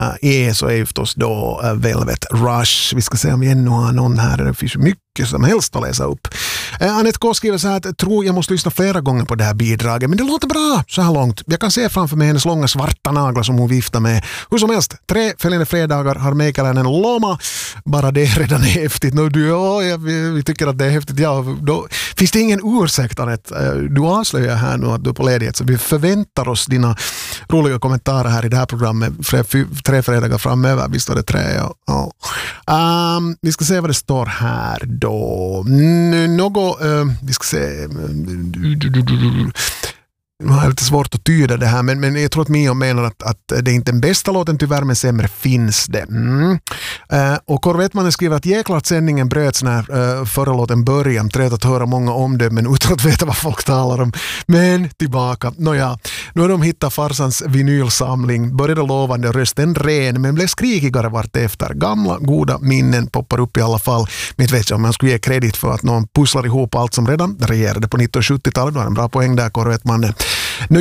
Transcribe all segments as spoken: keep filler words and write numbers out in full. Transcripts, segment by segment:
är så är ju förstås då uh, Velvet Rush. Vi ska se om vi ännu har någon här. Det finns mycket som helst att läsa upp. Uh, Anette K skriver så här att jag tror jag måste lyssna flera gånger på det här bidraget, men det låter bra så här långt. Jag kan se framför mig hennes långa svarta naglar som hon viftar med. Hur som helst, tre följande fredagar har Meikäläinen loma. Bara det redan är häftigt. No, du, ja, jag, vi tycker att det är häftigt. Ja, då finns det ingen ursäkt, Anette. Du avslöjar här nu att du är på ledighet, så vi förväntar oss dina roliga kommentarer här i det här programmet tre fredagar framöver. Visst var det tre, ja. ja. Um, vi ska se vad det står här då. Något, uh, vi ska se... Det är lite svårt att tyda det här, men, men jag tror att Mio menar att, att det är inte den bästa låten tyvärr, men sämre finns det. Mm. Uh, och Korvettmannen skriver att jäklart sändningen bröts när uh, förra låten början. Trött att höra många omdömen utan att veta vad folk talar om. Men tillbaka. Nåja, nu har de hittat farsans vinylsamling. Började lovande, rösten ren, men blev skrikigare vart efter. Gamla, goda minnen poppar upp i alla fall. Men jag vet inte om man skulle ge kredit för att någon pusslar ihop allt som redan regerade på nittonhundrasjuttiotalet. Det var en bra poäng där, Korvettmannen. Nå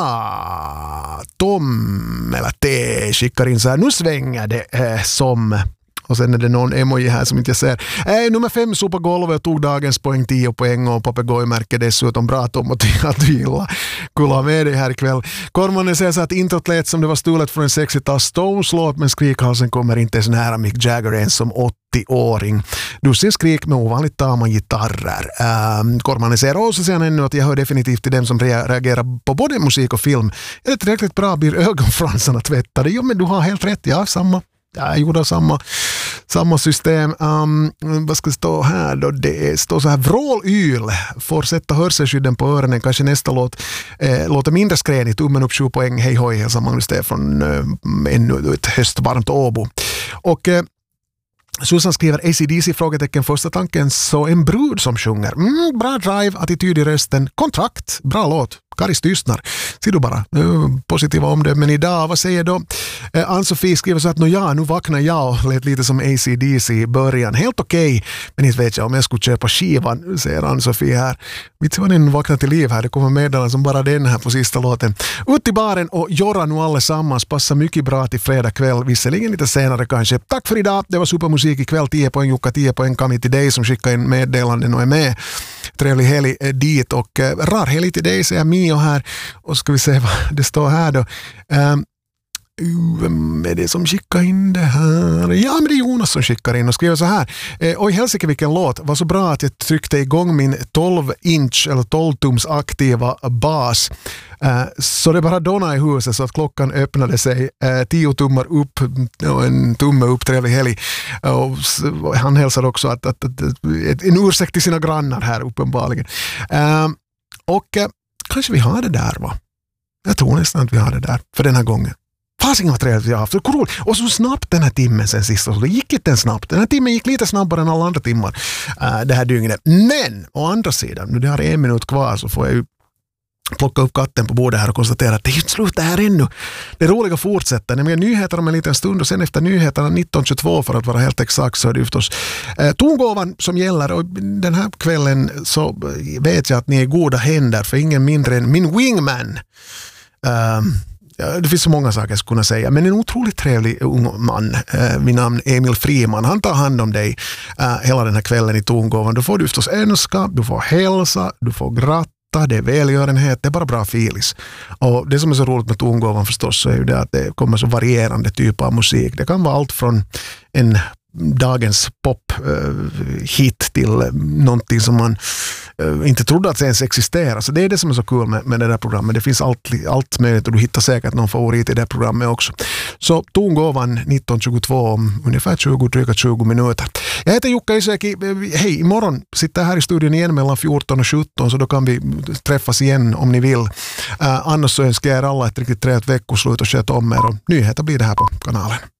ja, Tom eller T skickar in så här, nu svänger det eh, som, och sen är det någon emoji här som inte jag ser. Eh, nummer fem sopa golvet och tog dagens poäng, tio poäng och papegojmärke dessutom. Bra Tom och tycker att du gillar. Kul att ha med dig här ikväll. Kormanen säger så att introt lät som det var stulet från en sextiotal Stones-låt, men skrikhalsen kommer inte så nära Mick Jagger ens som åttio-åring. Dussin skrik med ovanligt tama gitarrer. Um, Kormanen säger och så säger han ännu att jag hör definitivt till dem som reagerar på både musik och film. Är det tillräckligt bra blir ögonfransarna tvättade? Jo, men du har helt rätt. Ja, samma. Jag gjorde samma, samma system. Um, vad ska det stå här då? Det står så här: vrålyl får sätta hörselskydden på öronen. Kanske nästa låt eh, låter mindre skränigt. Tummen upp, sju poäng. Hej hoj, hälsar Magnus Stefan. Eh, ännu ett höstvarmt Åbo. Och eh, Susan skriver A C D C frågetecken första tanken, så en brud som sjunger. Mm, bra drive, attityd i rösten, kontrakt, bra låt. Karis tystnar. Ser du bara. Uh, positiva omdömen idag. Vad säger då? Uh, Ann-Sofie skriver så att nå ja, nu vaknar jag och lät lite som A C D C i början. Helt okej. Okay. Men inte vet jag om jag skulle köpa skivan, säger Ann-Sofie här. Vet du vad den vaknar till liv här? Det kommer meddelanden som bara den här på sista låten. Ut i baren och jorra nu allesammans. Passar mycket bra till fredag kväll. Visserligen lite senare kanske. Tack för idag. Det var supermusik ikväll. tio poäng Jukka, tio poäng Kami till dig som skickar in meddelanden och är med. Trevlig helg dit och uh, rar helg till dig, säger Mio här. Och ska vi se vad det står här då. Um, vem är det som skickar in det här? Ja, men det är Jonas som skickar in och skriver så här. Eh, oj, helsike vilken låt. Var så bra att jag tryckte igång min tolv inch eller tolv tums aktiva bas. Eh, så det bara donna i huset så att klockan öppnade sig. Eh, tio tummar upp och en tumme upp, trevlig helg. Och han hälsar också att, att, att, att en ursäkt till sina grannar här uppenbarligen. Eh, och eh, kanske vi har det där, va? Jag tror nästan att vi har det där för den här gången. Fasingen vad trevligt vi har haft. Cool. Och så snabbt den här timmen sen sist. Så det gick inte snabbt. Den här timmen gick lite snabbare än alla andra timmar. Uh, det här dygnet. Men, å andra sidan, nu det har en minut kvar så får jag ju plocka upp katten på bordet här och konstatera att det är inte slut det här ännu. Det roliga fortsätter. Nämligen nyheter om en liten stund och sen efter nyheterna nitton tjugotvå för att vara helt exakt så är det förstås eh, tongåvan som gäller och den här kvällen så vet jag att ni är goda händer för ingen mindre än min wingman. Um, Det finns så många saker jag skulle kunna säga. Men en otroligt trevlig ung man eh, vid namn Emil Friman. Han tar hand om dig eh, hela den här kvällen i tongåvan. Då får du förstås önska, du får hälsa, du får gratta, det är välgörenhet, det är bara bra filis. Och det som är så roligt med tongåvan förstås så är ju det att det kommer så varierande typer av musik. Det kan vara allt från en dagens pop-hit uh, till uh, någonting som man uh, inte trodde att ens existerar. Så det är det som är så kul med, med det där programmet. Det finns allt, allt möjligt och du hittar säkert någon favorit i det programmet också. Så tongåvan nitton tjugotvå om ungefär tjugo, dryga tjugo minuter. Jag heter Jukka Isäki. Hej, imorgon sitter jag här i studion igen mellan fjorton och sjutton så då kan vi träffas igen om ni vill. Uh, annars så önskar jag er alla ett riktigt trevligt veckoslut och sköt om er och nyheter blir det här på kanalen.